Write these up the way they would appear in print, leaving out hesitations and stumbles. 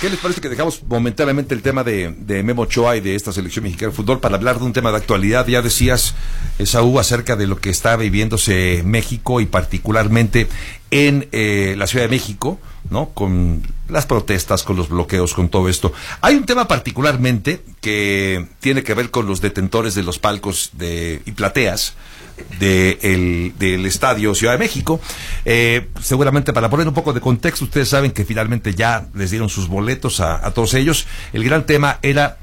¿Qué les parece que dejamos momentáneamente el tema de Memo Ochoa y de esta selección mexicana de fútbol para hablar de un tema de actualidad? Ya decías, Esaú, acerca de lo que está viviéndose México y particularmente en la Ciudad de México, ¿no? Con las protestas, con los bloqueos, con todo esto. Hay un tema particularmente que tiene que ver con los detentores de los palcos y plateas del Estadio Ciudad de México. Seguramente para poner un poco de contexto, ustedes saben que finalmente ya les dieron sus boletos a todos ellos. El gran tema era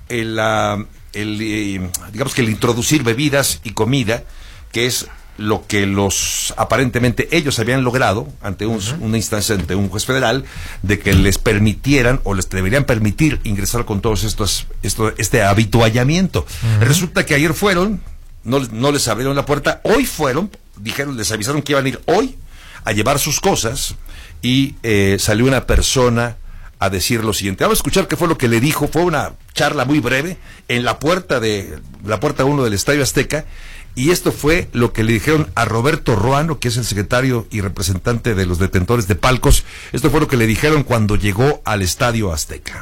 digamos que el introducir bebidas y comida, que es lo que aparentemente ellos habían logrado ante una instancia, ante un juez federal, de que les permitieran o les deberían permitir ingresar con todos este habituallamiento. Resulta que ayer fueron, no les abrieron la puerta, hoy fueron, les avisaron que iban a ir hoy a llevar sus cosas y salió una persona a decir lo siguiente. Vamos a escuchar qué fue lo que le dijo. Fue una charla muy breve en la puerta 1 del Estadio Azteca, y esto fue lo que le dijeron a Roberto Ruano, que es el secretario y representante de los detentores de palcos. Esto fue lo que le dijeron cuando llegó al Estadio Azteca.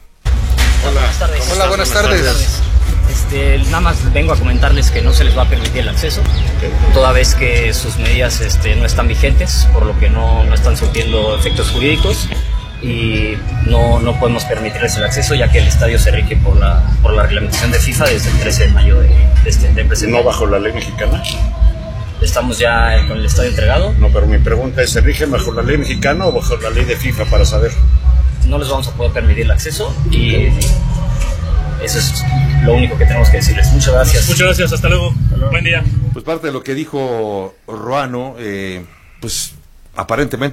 Hola, buenas tardes. Nada más vengo a comentarles que no se les va a permitir el acceso, toda vez que sus medidas no están vigentes, por lo que no están surtiendo efectos jurídicos, y no podemos permitirles el acceso, ya que el estadio se rige por la reglamentación de FIFA desde el 13 de mayo de presente. ¿No bajo la ley mexicana? Estamos ya con el estadio entregado. No, pero mi pregunta es, ¿se rige bajo la ley mexicana o bajo la ley de FIFA, para saber? No les vamos a poder permitir el acceso, y eso es lo único que tenemos que decirles. Muchas gracias. Muchas gracias, hasta luego. Buen día. Pues parte de lo que dijo Ruano, pues aparentemente,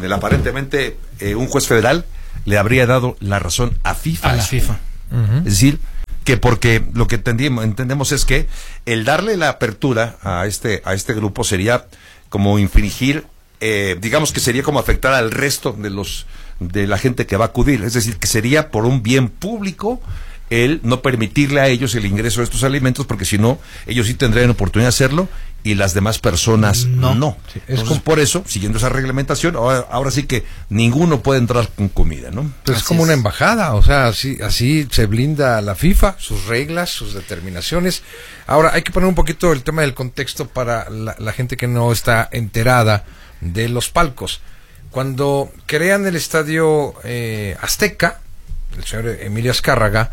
un juez federal le habría dado la razón a FIFA. A la FIFA. Es decir, que porque lo que entendemos es que el darle la apertura a este grupo sería como infringir, digamos que sería como afectar al resto de la gente que va a acudir. Es decir, que sería por un bien público el no permitirle a ellos el ingreso de estos alimentos, porque si no, ellos sí tendrían oportunidad de hacerlo y las demás personas no. Sí, entonces, por eso, siguiendo esa reglamentación, ahora sí que ninguno puede entrar con comida, ¿no? Pues es como una embajada, o sea, así se blinda la FIFA, sus reglas, sus determinaciones. Ahora, hay que poner un poquito el tema del contexto para la gente que no está enterada de los palcos. Cuando crean el Estadio Azteca, el señor Emilio Azcárraga,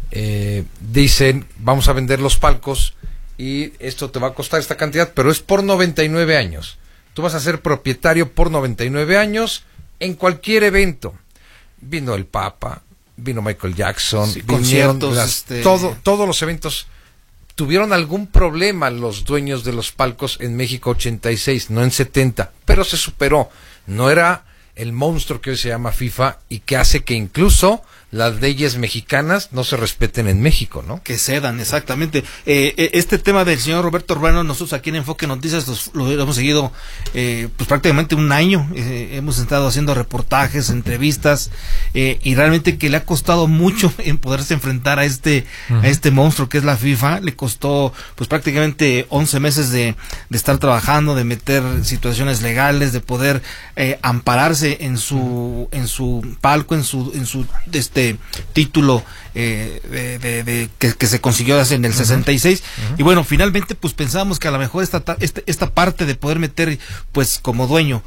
dicen, vamos a vender los palcos y esto te va a costar esta cantidad, pero es por 99 años. Tú vas a ser propietario por 99 años en cualquier evento. Vino el Papa, vino Michael Jackson, sí, conciertos, todos los eventos. Tuvieron algún problema los dueños de los palcos en México 86, no en 70, pero se superó. No era el monstruo que hoy se llama FIFA y que hace que incluso las leyes mexicanas no se respeten en México, ¿no? Que cedan, exactamente. Este tema del señor Roberto Ruano, nosotros aquí en Enfoque Noticias lo hemos seguido pues prácticamente un año. Hemos estado haciendo reportajes, entrevistas, y realmente que le ha costado mucho en poderse enfrentar a este monstruo que es la FIFA. Le costó pues prácticamente 11 meses de estar trabajando, de meter situaciones legales, de poder ampararse en su palco, en su título que se consiguió en el 66. Y bueno, finalmente pues pensábamos que a lo mejor esta parte de poder meter pues como dueño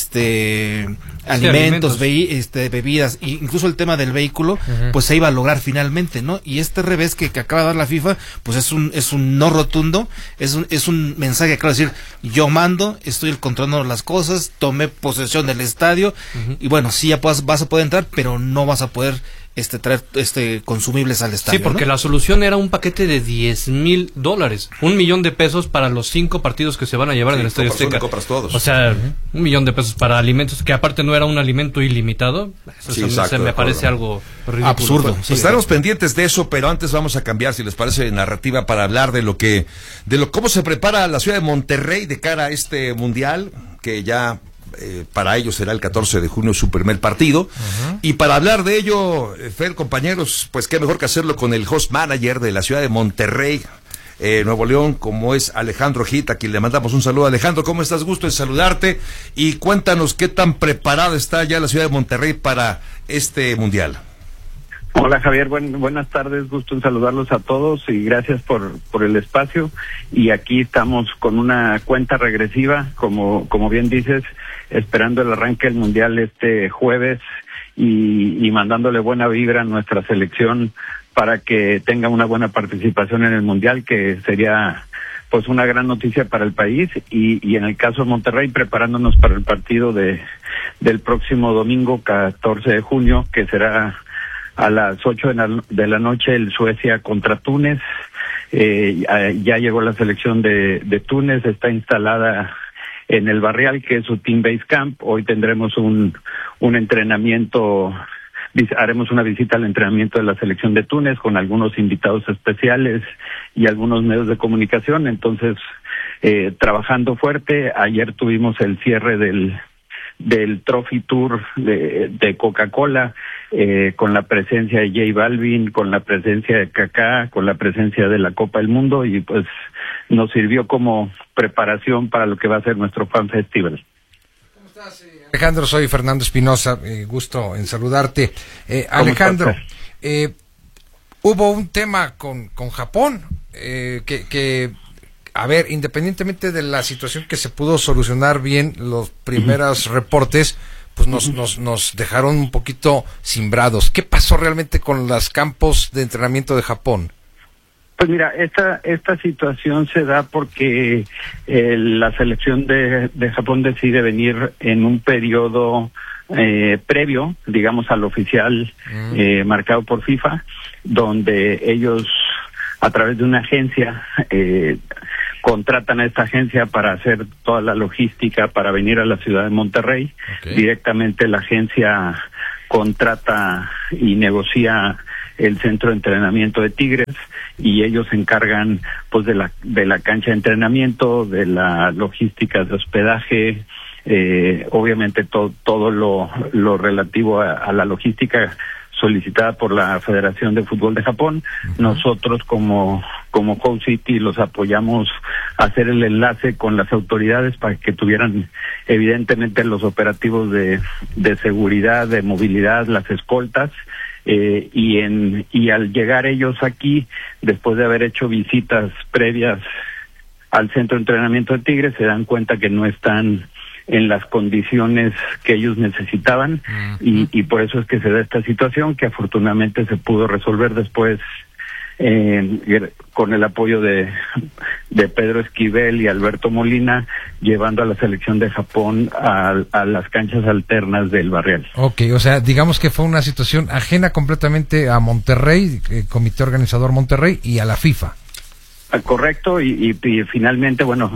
alimentos, bebidas, e incluso el tema del vehículo, pues se iba a lograr finalmente, ¿no? Y este revés que acaba de dar la FIFA, pues es un no rotundo, es un mensaje claro, decir, yo mando, estoy controlando las cosas, tomé posesión del estadio, y bueno, sí ya vas a poder entrar, pero no vas a poder traer consumibles al estadio. Sí, porque la solución era un paquete de $10,000, $1,000,000 para los 5 partidos que se van a llevar en el Estadio Azteca. Compras todos. O sea, $1,000,000 para alimentos, que aparte no era un alimento ilimitado. Eso me parece algo ridículo. Absurdo. Pues estaremos pendientes de eso, pero antes vamos a cambiar, si les parece, de narrativa para hablar de cómo se prepara la ciudad de Monterrey de cara a este mundial, que ya para ellos será el 14 de junio su primer partido. Y para hablar de ello, Fer, compañeros, pues qué mejor que hacerlo con el host manager de la ciudad de Monterrey, Nuevo León, como es Alejandro Gita, a quien le mandamos un saludo. Alejandro, ¿cómo estás? Gusto en saludarte, y cuéntanos qué tan preparada está ya la ciudad de Monterrey para este mundial. Hola Javier, buenas tardes, gusto en saludarlos a todos y gracias por el espacio. Y aquí estamos con una cuenta regresiva, como bien dices, esperando el arranque del Mundial este jueves y mandándole buena vibra a nuestra selección para que tenga una buena participación en el Mundial, que sería pues una gran noticia para el país, y en el caso de Monterrey, preparándonos para el partido del próximo domingo 14 de junio, que será a las 8 de la noche, el Suecia contra Túnez. Ya llegó la selección de Túnez, está instalada en el Barrial, que es su team base camp. Hoy tendremos un entrenamiento, haremos una visita al entrenamiento de la selección de Túnez con algunos invitados especiales y algunos medios de comunicación. Entonces, trabajando fuerte. Ayer tuvimos el cierre del Trophy Tour de Coca-Cola, con la presencia de J Balvin, con la presencia de Kaká, con la presencia de la Copa del Mundo, y pues nos sirvió como preparación para lo que va a ser nuestro Fan Festival. ¿Cómo estás, Alejandro? Soy Fernando Espinosa, gusto en saludarte. Alejandro, hubo un tema con Japón, que a ver, independientemente de la situación que se pudo solucionar bien, los primeros reportes pues nos dejaron un poquito cimbrados. ¿Qué pasó realmente con los campos de entrenamiento de Japón? Pues mira, esta situación se da porque la selección de Japón decide venir en un periodo previo, digamos, al oficial marcado por FIFA, donde ellos, a través de una agencia, contratan a esta agencia para hacer toda la logística para venir a la ciudad de Monterrey. Okay. Directamente la agencia contrata y negocia el centro de entrenamiento de Tigres, y ellos se encargan pues de la cancha de entrenamiento, de la logística de hospedaje, obviamente todo lo relativo a la logística solicitada por la Federación de Fútbol de Japón. Nosotros como Host City los apoyamos a hacer el enlace con las autoridades para que tuvieran evidentemente los operativos de seguridad, de movilidad, las escoltas, y al llegar ellos aquí, después de haber hecho visitas previas al centro de entrenamiento de Tigres, se dan cuenta que no están en las condiciones que ellos necesitaban, y por eso es que se da esta situación, que afortunadamente se pudo resolver después con el apoyo de Pedro Esquivel y Alberto Molina, llevando a la selección de Japón a las canchas alternas del Barrial. Ok, o sea, digamos que fue una situación ajena completamente a Monterrey, Comité Organizador Monterrey, y a la FIFA. Correcto, y finalmente, bueno,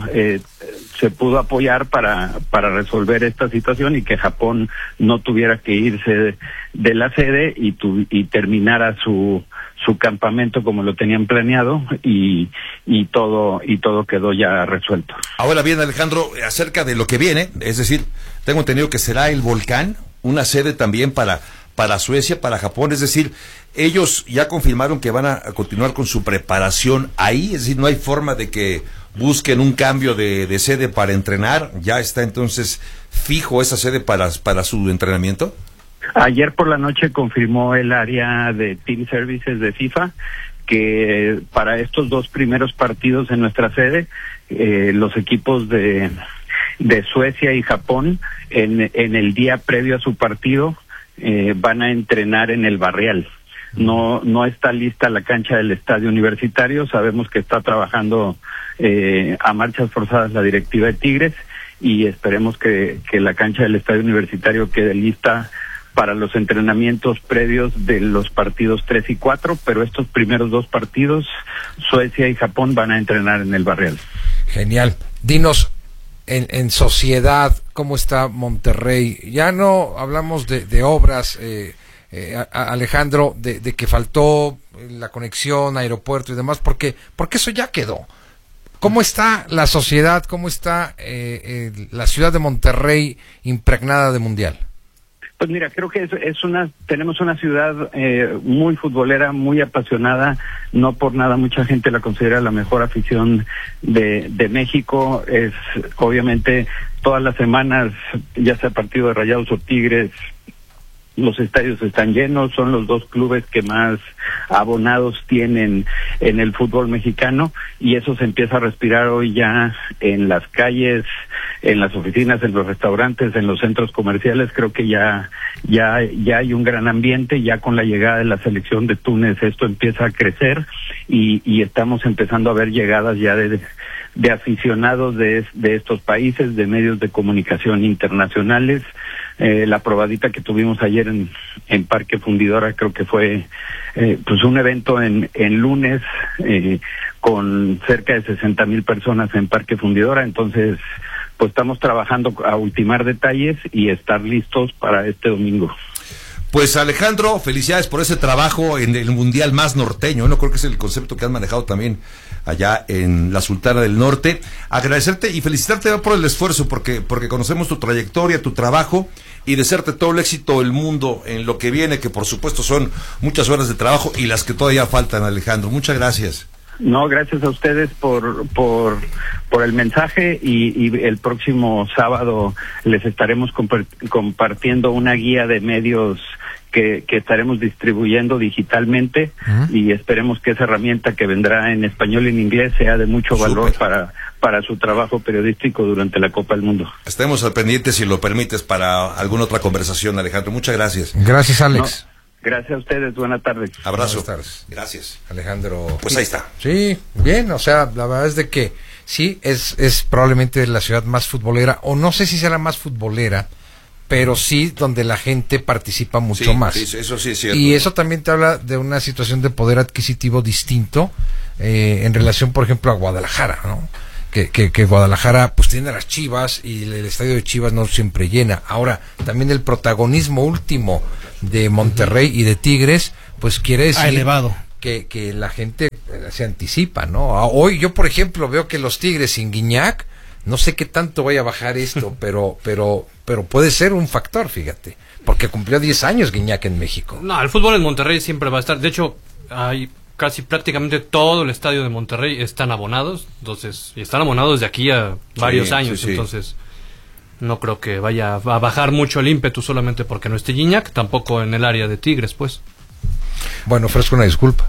se pudo apoyar para resolver esta situación y que Japón no tuviera que irse de la sede y terminara su campamento como lo tenían planeado, y todo quedó ya resuelto. Ahora bien, Alejandro, acerca de lo que viene, es decir, tengo entendido que será el Volcán, una sede también para Suecia, para Japón, es decir, ellos ya confirmaron que van a continuar con su preparación ahí, es decir, no hay forma de que busquen un cambio de sede para entrenar. ¿Ya está entonces fijo esa sede para su entrenamiento? Ayer por la noche confirmó el área de Team Services de FIFA que para estos dos primeros partidos en nuestra sede, los equipos de Suecia y Japón en el día previo a su partido van a entrenar en el Barrial. No está lista la cancha del Estadio Universitario. Sabemos que está trabajando a marchas forzadas la directiva de Tigres, y esperemos que la cancha del Estadio Universitario quede lista para los entrenamientos previos de los partidos 3 y 4, pero estos primeros dos partidos, Suecia y Japón, van a entrenar en el Barrial. Genial. Dinos, en sociedad, ¿cómo está Monterrey? Ya no hablamos de obras, Alejandro, de que faltó la conexión, aeropuerto y demás, porque eso ya quedó. ¿Cómo está la sociedad? ¿Cómo está la ciudad de Monterrey impregnada de mundial? Pues mira, creo que tenemos una ciudad muy futbolera, muy apasionada. No por nada mucha gente la considera la mejor afición de México. Es obviamente todas las semanas, ya sea partido de Rayados o Tigres, los estadios están llenos, son los dos clubes que más abonados tienen en el fútbol mexicano, y eso se empieza a respirar hoy ya en las calles, en las oficinas, en los restaurantes, en los centros comerciales. Creo que ya hay un gran ambiente. Ya con la llegada de la selección de Túnez esto empieza a crecer, y estamos empezando a ver llegadas ya de aficionados de estos países, de medios de comunicación internacionales. La probadita que tuvimos ayer en Parque Fundidora creo que fue pues un evento en lunes con cerca de 60,000 personas en Parque Fundidora. Entonces pues estamos trabajando a ultimar detalles y estar listos para este domingo. Pues Alejandro, felicidades por ese trabajo en el Mundial más norteño, ¿no? Creo que es el concepto que han manejado también allá en la Sultana del Norte. Agradecerte y felicitarte por el esfuerzo, porque conocemos tu trayectoria, tu trabajo, y desearte todo el éxito del mundo en lo que viene, que por supuesto son muchas horas de trabajo y las que todavía faltan, Alejandro. Muchas gracias. No, gracias a ustedes por el mensaje, y el próximo sábado les estaremos compartiendo una guía de medios que estaremos distribuyendo digitalmente, y esperemos que esa herramienta que vendrá en español y en inglés sea de mucho valor para su trabajo periodístico durante la Copa del Mundo. Estemos al pendiente, si lo permites, para alguna otra conversación, Alejandro. Muchas gracias. Gracias, Alex. Gracias a ustedes, buenas tardes. Abrazo. Buenas tardes. Gracias. Alejandro. Pues ahí está. Sí, bien, o sea, la verdad es de que sí, es probablemente la ciudad más futbolera, o no sé si será más futbolera, pero sí donde la gente participa mucho más. Sí, eso sí es cierto. Y eso también te habla de una situación de poder adquisitivo distinto en relación, por ejemplo, a Guadalajara, ¿no? Que Guadalajara pues tiene a las Chivas, y el estadio de Chivas no siempre llena. Ahora, también el protagonismo último de Monterrey y de Tigres, pues quiere decir elevado que la gente se anticipa, ¿no? Hoy yo, por ejemplo, veo que los Tigres sin Guiñac, no sé qué tanto vaya a bajar esto, pero puede ser un factor, fíjate, porque cumplió 10 años Guiñac en México. No, el fútbol en Monterrey siempre va a estar. De hecho, hay casi prácticamente todo el estadio de Monterrey están abonados, entonces, y están abonados de aquí a varios años, entonces no creo que vaya a bajar mucho el ímpetu solamente porque no esté Gignac, tampoco en el área de Tigres, pues. Bueno, ofrezco una disculpa.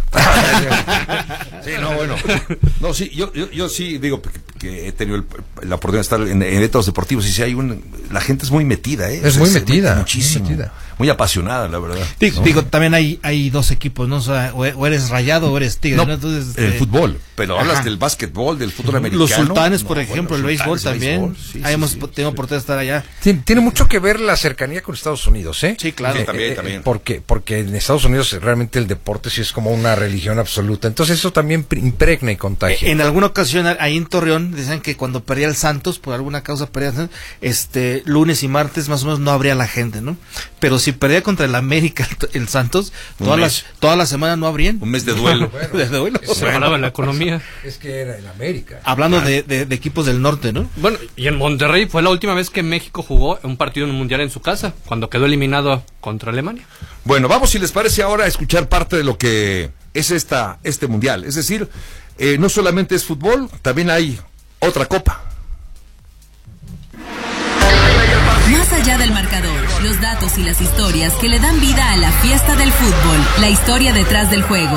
Sí, no, bueno. No, sí, yo sí digo que he tenido la oportunidad de estar en eventos deportivos, y si hay la gente es muy metida, Es muy metida. Muchísimo. Muy metida. Muy apasionada, la verdad. Digo, también hay dos equipos, ¿no? O sea, o eres Rayado o eres Tigre, ¿no? Entonces, el fútbol, pero hablas del básquetbol, del fútbol americano. Los Sultanes, por ejemplo, el béisbol también. Sí, tengo oportunidad de estar allá. Tiene mucho que ver la cercanía con Estados Unidos, ¿eh? Sí, claro. También. Porque en Estados Unidos realmente el deporte sí es como una religión absoluta. Entonces eso también impregna y contagia. En alguna ocasión ahí en Torreón decían que cuando perdía el Santos, por alguna causa perdía el Santos, lunes y martes más o menos no habría la gente, ¿no? Pero si perdía contra el América el Santos, toda la semana no habrían. Un mes de duelo. De duelo. Se paraba la economía. Es que era el América. Hablando de equipos del norte, ¿no? Bueno, y en Monterrey fue la última vez que México jugó un partido en un mundial en su casa, cuando quedó eliminado contra Alemania. Bueno, vamos, si les parece ahora, a escuchar parte de lo que es este mundial. Es decir, no solamente es fútbol, también hay otra copa. Más allá del marcador, los datos y las historias que le dan vida a la fiesta del fútbol, la historia detrás del juego.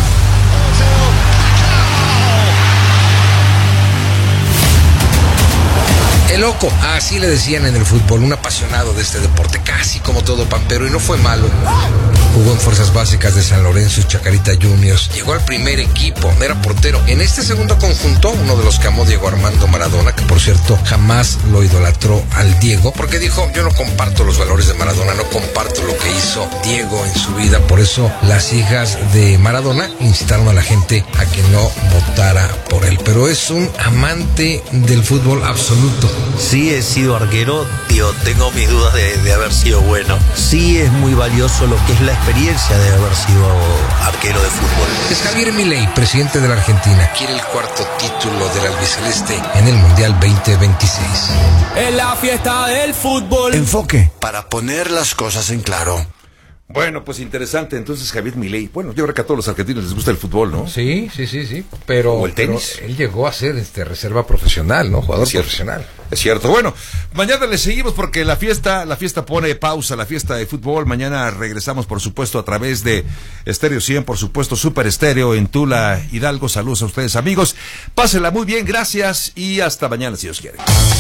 El loco, así le decían en el fútbol, un apasionado de este deporte, casi como todo pampero, y no fue malo. Jugó en fuerzas básicas de San Lorenzo y Chacarita Juniors. Llegó al primer equipo, era portero. En este segundo conjunto, uno de los que amó Diego Armando Maradona, que por cierto jamás lo idolatró al Diego, porque dijo, yo no comparto los valores de Maradona, no comparto lo que hizo Diego en su vida. Por eso las hijas de Maradona incitaron a la gente a que no votara por él. Pero es un amante del fútbol absoluto. Sí he sido arquero, tengo mis dudas de haber sido bueno. Sí es muy valioso lo que es la experiencia de haber sido arquero de fútbol. Es Javier Milei, presidente de la Argentina. Quiere el cuarto título del albiceleste en el Mundial 2026. En la fiesta del fútbol. Enfoque. Para poner las cosas en claro. Bueno, pues interesante. Entonces, Javier Milei, bueno, yo creo que a todos los argentinos les gusta el fútbol, ¿no? Sí. Pero, o el tenis. Pero él llegó a ser reserva profesional, ¿no? Jugador profesional. Es cierto. Bueno, mañana le seguimos porque la fiesta pone pausa, la fiesta de fútbol. Mañana regresamos, por supuesto, a través de Estéreo 100, por supuesto, Super Estéreo en Tula, Hidalgo. Saludos a ustedes, amigos. Pásenla muy bien, gracias y hasta mañana, si Dios quiere.